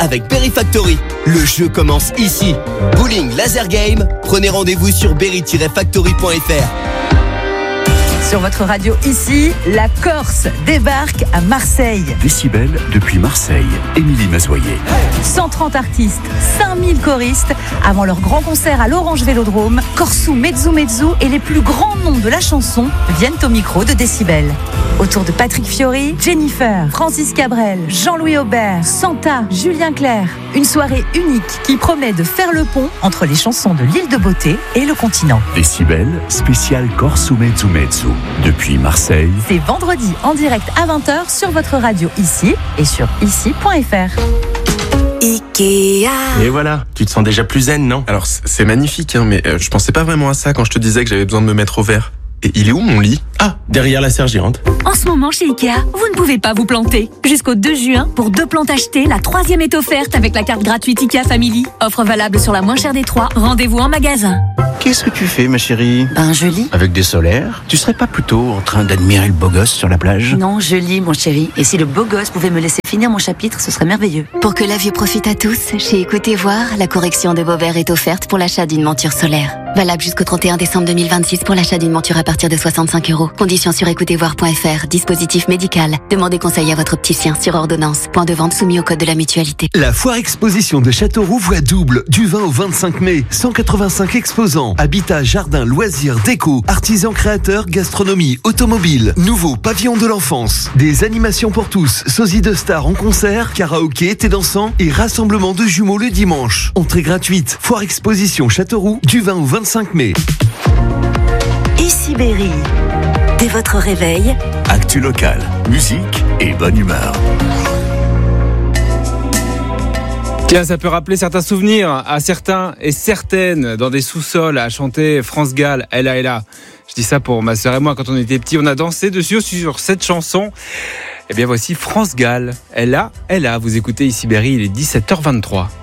avec Berry Factory. Le jeu commence ici. Bowling, laser game, prenez rendez-vous sur berry-factory.fr. Sur votre radio ici, la Corse débarque à Marseille. Décibel depuis Marseille. Émilie Mazoyer. 130 artistes, 5000 choristes. Avant leur grand concert à l'Orange Vélodrome, Corsou, Mezzu et les plus grands noms de la chanson viennent au micro de Décibel. Autour de Patrick Fiori, Jennifer, Francis Cabrel, Jean-Louis Aubert, Santa, Julien Clerc. Une soirée unique qui promet de faire le pont entre les chansons de l'île de Beauté et le continent. Décibel, spécial Corsou Mezzu. Depuis Marseille. C'est vendredi en direct à 20h sur votre radio ici et sur ici.fr. Ikea. Et voilà, tu te sens déjà plus zen, non? Alors c'est magnifique, mais je pensais pas vraiment à ça quand je te disais que j'avais besoin de me mettre au vert. Et il est où mon lit? Ah, derrière la sergérante. En ce moment chez Ikea, vous ne pouvez pas vous planter. Jusqu'au 2 juin, pour 2 plantes achetées, la 3e est offerte avec la carte gratuite Ikea Family. Offre valable sur la moins chère des 3. Rendez-vous en magasin. Qu'est-ce que tu fais, ma chérie? Je lis. Avec des solaires? Tu serais pas plutôt en train d'admirer le beau gosse sur la plage? Non, je lis, mon chéri. Et si le beau gosse pouvait me laisser finir mon chapitre, ce serait merveilleux. Pour que la vue profite à tous, chez Écoutez Voir, la correction de vos verres est offerte pour l'achat d'une monture solaire. Valable jusqu'au 31 décembre 2026 pour l'achat d'une monture à partir de 65 €. Conditions sur écoutezvoir.fr. Dispositif médical. Demandez conseil à votre opticien sur ordonnance. Point de vente soumis au code de la mutualité. La foire exposition de Châteauroux voit double du 20 au 25 mai. 185 exposants. Habitat, jardin, loisirs, déco, artisans créateurs, gastronomie, automobile. Nouveau pavillon de l'enfance. Des animations pour tous. Sosie de stars en concert, karaoké, thé dansant et rassemblement de jumeaux le dimanche. Entrée gratuite. Foire exposition Châteauroux du 20 au 25 mai. Ici Berry. Dès votre réveil, Actu local, musique et bonne humeur. Tiens, ça peut rappeler certains souvenirs à certains et certaines dans des sous-sols à chanter France Gall, Elle a. Je dis ça pour ma sœur et moi, quand on était petits, on a dansé dessus sur cette chanson. Eh bien voici France Gall, Elle a. Vous écoutez ici Berry, il est 17h23.